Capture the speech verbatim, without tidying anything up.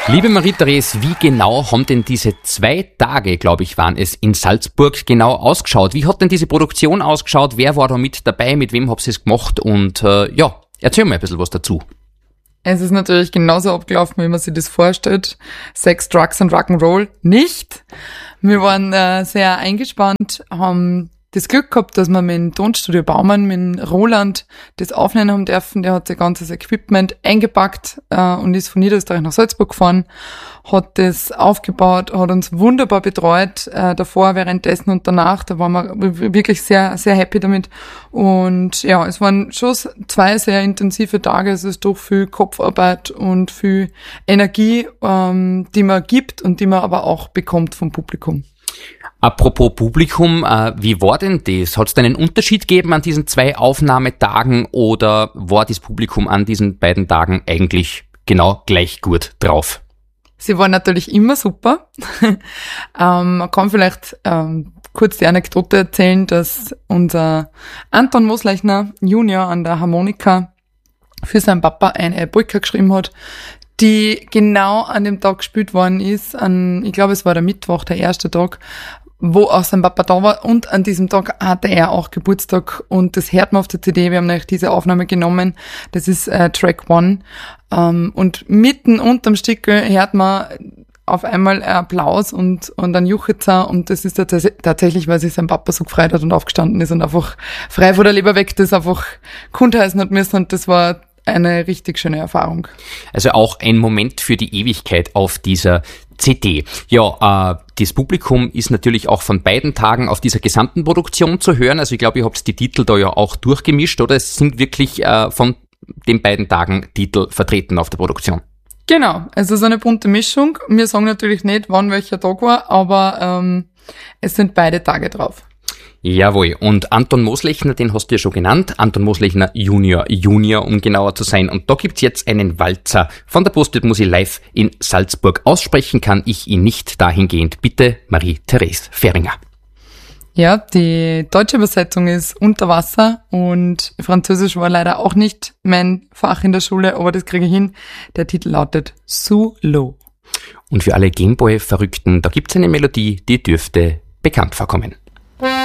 Liebe Marie-Therese, wie genau haben denn diese zwei Tage, glaube ich, waren es, in Salzburg genau ausgeschaut? Wie hat denn diese Produktion ausgeschaut? Wer war da mit dabei? Mit wem habt ihr es gemacht? Und äh, ja, erzähl mal ein bisschen was dazu. Es ist natürlich genauso abgelaufen, wie man sich das vorstellt. Sex, Drugs und Rock'n'Roll nicht. Wir waren äh, sehr eingespannt, haben das Glück gehabt, dass wir mit dem Tonstudio Baumann, mit Roland, das aufnehmen haben dürfen. Der hat sein ganzes Equipment eingepackt äh, und ist von Niederösterreich nach Salzburg gefahren, hat das aufgebaut, hat uns wunderbar betreut, äh, davor, währenddessen und danach. Da waren wir wirklich sehr, sehr happy damit. Und ja, es waren schon zwei sehr intensive Tage. Es ist doch viel Kopfarbeit und viel Energie, ähm, die man gibt und die man aber auch bekommt vom Publikum. Apropos Publikum, äh, wie war denn das? Hat es da einen Unterschied gegeben an diesen zwei Aufnahmetagen oder war das Publikum an diesen beiden Tagen eigentlich genau gleich gut drauf? Sie waren natürlich immer super. ähm, man kann vielleicht ähm, kurz die Anekdote erzählen, dass unser Anton Moslechner Junior an der Harmonika für seinen Papa eine Polka geschrieben hat, die genau an dem Tag gespielt worden ist, an, ich glaube es war der Mittwoch, der erste Tag, wo auch sein Papa da war, und an diesem Tag hatte er auch Geburtstag und das hört man auf der C D. Wir haben nämlich diese Aufnahme genommen, das ist äh, Track One, ähm, und mitten unterm Stickel hört man auf einmal Applaus und, und ein Juchzer, und das ist tats- tatsächlich, weil sich sein Papa so gefreut hat und aufgestanden ist und einfach frei vor der Leber weg das einfach kundheißen hat müssen, und das war eine richtig schöne Erfahrung. Also auch ein Moment für die Ewigkeit auf dieser C D. Ja, äh, das Publikum ist natürlich auch von beiden Tagen auf dieser gesamten Produktion zu hören. Also ich glaube, ihr habt die Titel da ja auch durchgemischt, oder? Es sind wirklich äh, von den beiden Tagen Titel vertreten auf der Produktion. Genau, also so eine bunte Mischung. Wir sagen natürlich nicht, wann welcher Tag war, aber ähm, es sind beide Tage drauf. Jawohl, und Anton Moslechner, den hast du ja schon genannt, Anton Moslechner Junior, Junior, um genauer zu sein. Und da gibt's jetzt einen Walzer von der Postwirtmusik live in Salzburg. Aussprechen kann ich ihn nicht, dahingehend bitte Marie-Therese Fehringer. Ja, die deutsche Übersetzung ist Unter Wasser, und Französisch war leider auch nicht mein Fach in der Schule, aber das kriege ich hin. Der Titel lautet Sous l'eau. Und für alle Gameboy-Verrückten, da gibt's eine Melodie, die dürfte bekannt vorkommen.